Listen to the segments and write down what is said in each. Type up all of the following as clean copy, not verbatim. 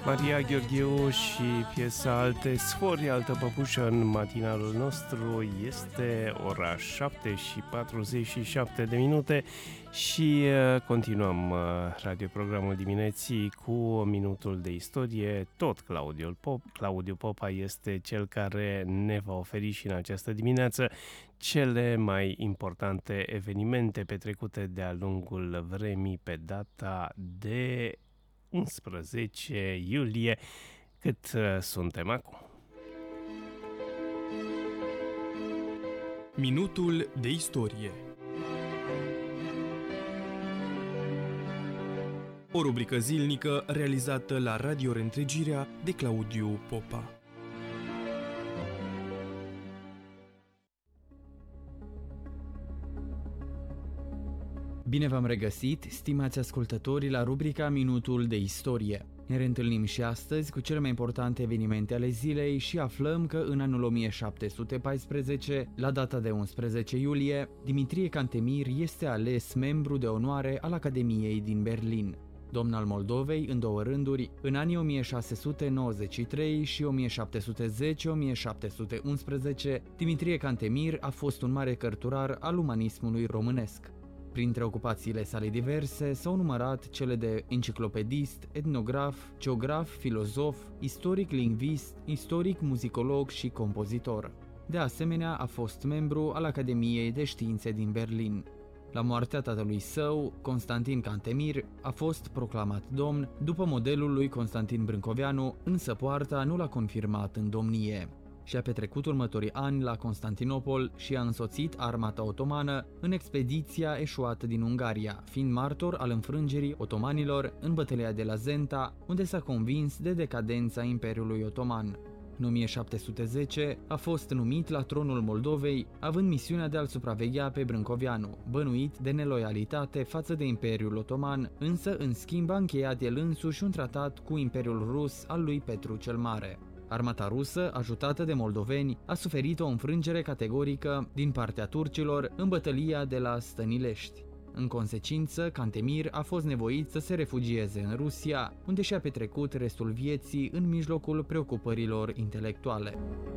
Maria Gheorgheu și piesa Alte Sfori, Altă Păpușă în matinalul nostru. Este ora 7:47 de minute și continuăm radioprogramul dimineții cu minutul de istorie. Tot Claudiu Popa este cel care ne va oferi și în această dimineață cele mai importante evenimente petrecute de-a lungul vremii pe data de 11 iulie, cât suntem acum. Minutul de istorie. O rubrică zilnică realizată la Radio Reîntregirea de Claudiu Popa. Bine v-am regăsit, stimați ascultători, la rubrica Minutul de istorie. Ne reîntâlnim și astăzi cu cele mai importante evenimente ale zilei și aflăm că în anul 1714, la data de 11 iulie, Dimitrie Cantemir este ales membru de onoare al Academiei din Berlin. Domn al Moldovei în două rânduri, în anii 1693 și 1710-1711, Dimitrie Cantemir a fost un mare cărturar al umanismului românesc. Printre ocupațiile sale diverse s-au numărat cele de enciclopedist, etnograf, geograf, filozof, istoric lingvist, istoric muzicolog și compozitor. De asemenea, a fost membru al Academiei de Științe din Berlin. La moartea tatălui său, Constantin Cantemir, a fost proclamat domn după modelul lui Constantin Brâncoveanu, însă poarta nu l-a confirmat în domnie. Și-a petrecut următorii ani la Constantinopol și a însoțit armata otomană în expediția eșuată din Ungaria, fiind martor al înfrângerii otomanilor în bătălia de la Zenta, unde s-a convins de decadența Imperiului Otoman. În 1710 a fost numit la tronul Moldovei, având misiunea de a-l supraveghea pe Brâncoveanu, bănuit de neloialitate față de Imperiul Otoman, însă în schimb a încheiat el însuși un tratat cu Imperiul Rus al lui Petru cel Mare. Armata rusă, ajutată de moldoveni, a suferit o înfrângere categorică din partea turcilor în bătălia de la Stănilești. În consecință, Cantemir a fost nevoit să se refugieze în Rusia, unde și-a petrecut restul vieții în mijlocul preocupărilor intelectuale.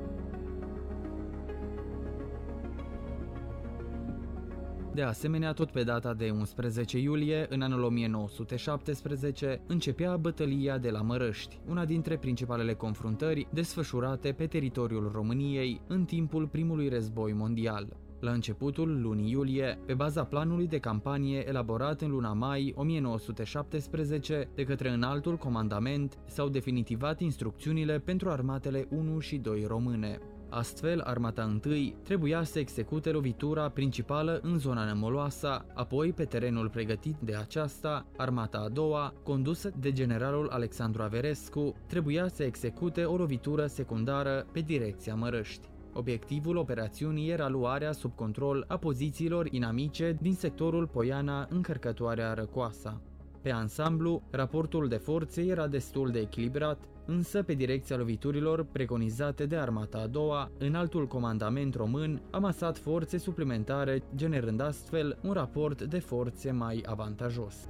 De asemenea, tot pe data de 11 iulie, în anul 1917, începea bătălia de la Mărăști, una dintre principalele confruntări desfășurate pe teritoriul României în timpul primului război mondial. La începutul lunii iulie, pe baza planului de campanie elaborat în luna mai 1917 de către înaltul comandament, s-au definitivat instrucțiunile pentru armatele 1 și 2 române. Astfel, armata 1 trebuia să execute lovitura principală în zona Nămoloasa, apoi pe terenul pregătit de aceasta, armata a doua, condusă de generalul Alexandru Averescu, trebuia să execute o lovitură secundară pe direcția Mărăști. Obiectivul operațiunii era luarea sub control a pozițiilor inamice din sectorul Poiana-Încărcătoarea Răcoasa. Pe ansamblu, raportul de forțe era destul de echilibrat, însă pe direcția loviturilor preconizate de armata a doua, înaltul comandament român a masat forțe suplimentare, generând astfel un raport de forțe mai avantajos.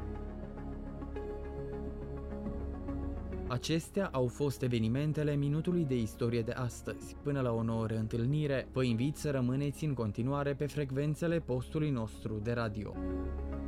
Acestea au fost evenimentele minutului de istorie de astăzi. Până la o nouă reîntâlnire, vă invit să rămâneți în continuare pe frecvențele postului nostru de radio.